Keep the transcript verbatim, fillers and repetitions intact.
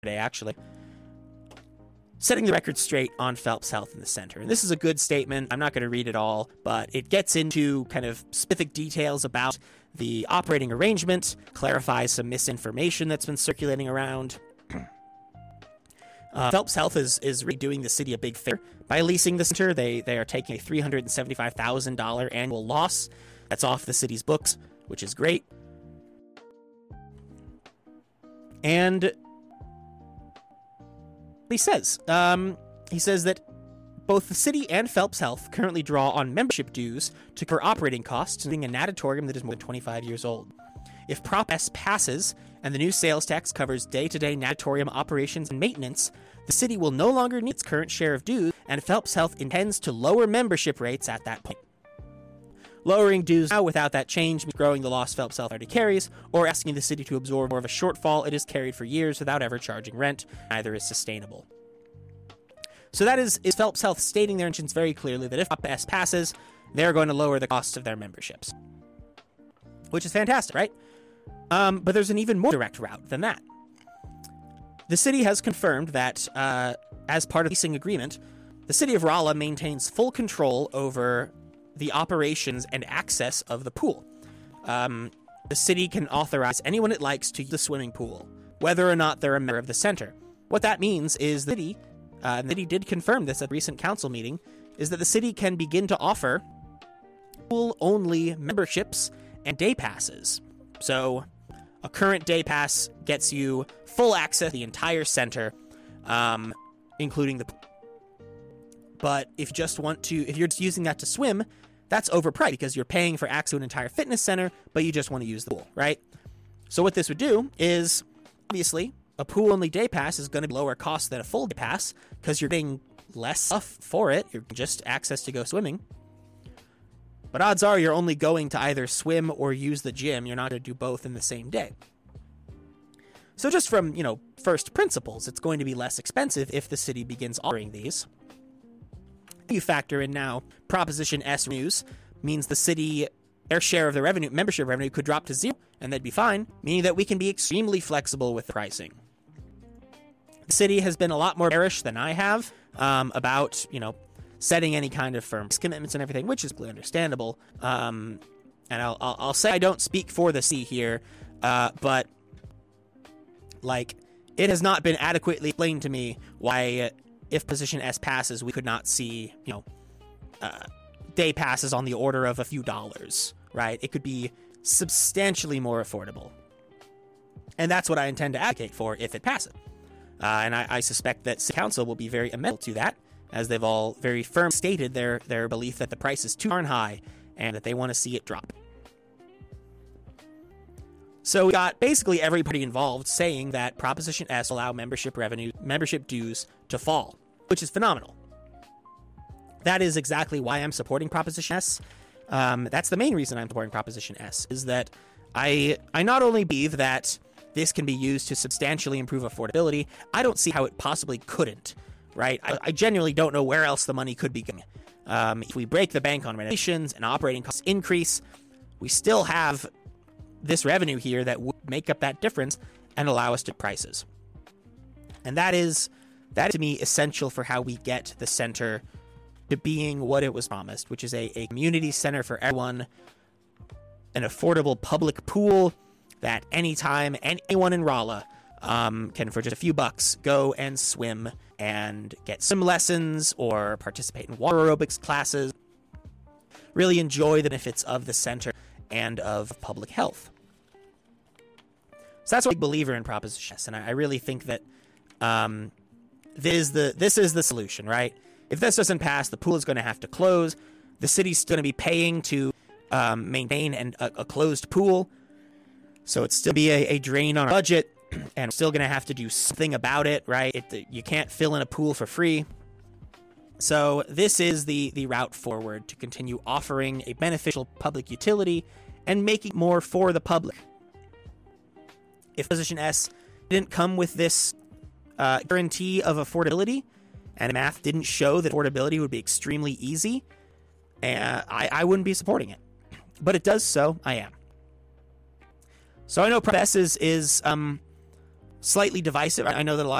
today, actually, setting the record straight on Phelps Health in the center. And this is a good statement. I'm not going to read it all, but it gets into kind of specific details about the operating arrangement, clarifies some misinformation that's been circulating around. Uh, Phelps Health is, is really doing the city a big favor by leasing the center. They they are taking a three hundred seventy-five thousand dollars annual loss that's off the city's books, which is great. And he says, um, he says that both the city and Phelps Health currently draw on membership dues to cover operating costs, including a natatorium that is more than twenty-five years old. If Prop S passes and the new sales tax covers day-to-day natatorium operations and maintenance, the city will no longer need its current share of dues, and Phelps Health intends to lower membership rates at that point. Lowering dues now without that change means growing the loss Phelps Health already carries, or asking the city to absorb more of a shortfall it has carried for years without ever charging rent. Neither is sustainable. So that is, is Phelps Health stating their intentions very clearly that if Prop S passes, they're going to lower the cost of their memberships. Which is fantastic, right? Um, but there's an even more direct route than that. The city has confirmed that, uh, as part of the leasing agreement, the city of Rolla maintains full control over the operations and access of the pool. Um, the city can authorize anyone it likes to use the swimming pool, whether or not they're a member of the center. What that means is the city, uh, and the city did confirm this at a recent council meeting, is that the city can begin to offer pool-only memberships and day passes. So a current day pass gets you full access to the entire center, um, including the pool. But if you just want to, if you're just using that to swim, that's overpriced because you're paying for access to an entire fitness center, but you just want to use the pool, right? So what this would do is, obviously, a pool-only day pass is going to be lower cost than a full day pass because you're getting less stuff for it. You're just access to go swimming. But odds are you're only going to either swim or use the gym. You're not going to do both in the same day. So just from, you know, first principles, it's going to be less expensive if the city begins offering these. You factor in now Proposition S revenues means the city, their share of the revenue, membership revenue could drop to zero, and they'd be fine, meaning that we can be extremely flexible with the pricing. The city has been a lot more bearish than I have um, about, you know, setting any kind of firm commitments and everything, which is completely understandable. Um, and I'll, I'll, I'll say I don't speak for the city here, uh, but like it has not been adequately explained to me why, if Position S passes, we could not see, you know, uh, day passes on the order of a few dollars, right? It could be substantially more affordable. And that's what I intend to advocate for if it passes. Uh, and I, I suspect that City Council will be very amenable to that, as they've all very firmly stated their, their belief that the price is too darn high and that they want to see it drop. So we got basically everybody involved saying that Proposition S will allow membership revenue, membership dues to fall, which is phenomenal. That is exactly why I'm supporting Proposition S. Um, that's the main reason I'm supporting Proposition S, is that I I not only believe that this can be used to substantially improve affordability, I don't see how it possibly couldn't, right? I, I genuinely don't know where else the money could be going. Um, if we break the bank on renovations and operating costs increase, we still have this revenue here that would make up that difference and allow us to prices. And that is, that is to me essential for how we get the center to being what it was promised, which is a, a community center for everyone, an affordable public pool that anytime anyone in Rolla um, can, for just a few bucks, go and swim and get swim lessons or participate in water aerobics classes, really enjoy the benefits of the center and of public health. So that's why I'm a big believer in Proposition S, and I, I really think that um, this is the this is the solution, right? If this doesn't pass, the pool is going to have to close. The city's still going to be paying to um, maintain an, a, a closed pool, so it's still be a, a drain on our budget, and we're still going to have to do something about it, right? It, you can't fill in a pool for free. So this is the, the route forward to continue offering a beneficial public utility and making more for the public. If Position S didn't come with this uh, guarantee of affordability, and math didn't show that affordability would be extremely easy, uh, I, I wouldn't be supporting it. But it does so, I am. So I know Prop S is, is um, slightly divisive. I know that a lot